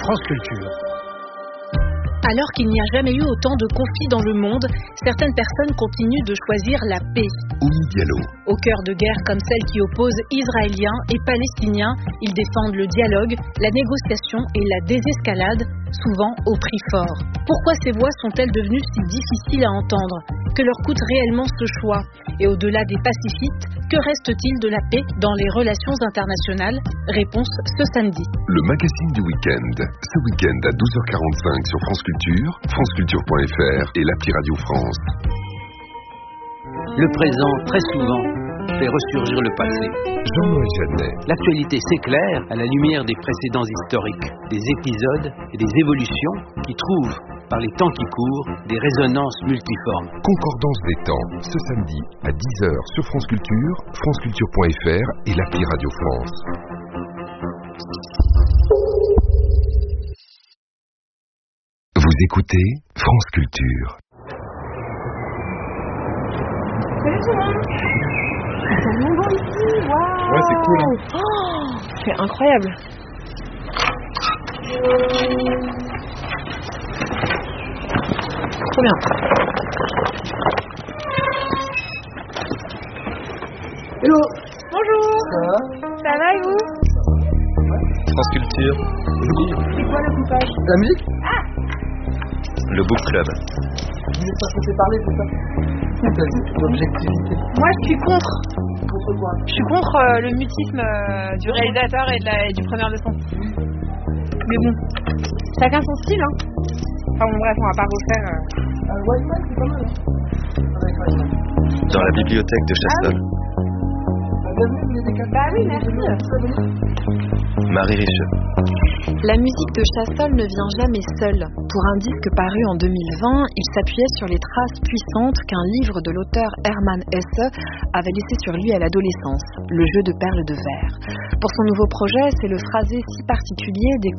France Culture. Alors qu'il n'y a jamais eu autant de conflits dans le monde, certaines personnes continuent de choisir la paix. Oumi Diallo. Au cœur de guerres comme celle qui oppose Israéliens et Palestiniens, ils défendent le dialogue, la négociation et la désescalade, souvent au prix fort. Pourquoi ces voix sont-elles devenues si difficiles à entendre ? Que leur coûte réellement ce choix ? Et au-delà des pacifistes, que reste-t-il de la paix dans les relations internationales ? Réponse ce samedi. Le magazine du week-end. Ce week-end à 12h45 sur France Culture, franceculture.fr et l'appli Radio France. Le présent, très souvent, fait ressurgir le passé. Jean-Noël Jeannet. L'actualité s'éclaire à la lumière des précédents historiques, des épisodes et des évolutions qui trouvent, par les temps qui courent, des résonances multiformes. Concordance des temps, ce samedi à 10h sur France Culture, franceculture.fr et l'appli Radio France. Vous écoutez France Culture. Salut tout le monde. C'est tellement beau ici, waouh. Ouais, c'est cool, hein. Oh, c'est incroyable. Trop bien. Hello. Bonjour. Ça va et vous? France Culture. C'est quoi le coupage? La musique? Le Book Club. Vous n'êtes pas censé parler, c'est ça? L'objectivité. Moi je suis contre. Contre quoi? Je suis contre le mutisme du réalisateur et du preneur de son. Mais bon, chacun son style, hein. Enfin bon, bref, on va pas refaire. Wi-Fi, c'est pas mal, hein. Dans la bibliothèque de Chastel. Bah oui, merci. Marie Richeux. La musique de Chastel ne vient jamais seule. Pour un disque paru en 2020, il s'appuyait sur les traces puissantes qu'un livre de l'auteur Hermann Hesse avait laissé sur lui à l'adolescence, Le jeu de perles de verre. Pour son nouveau projet, c'est le phrasé si particulier des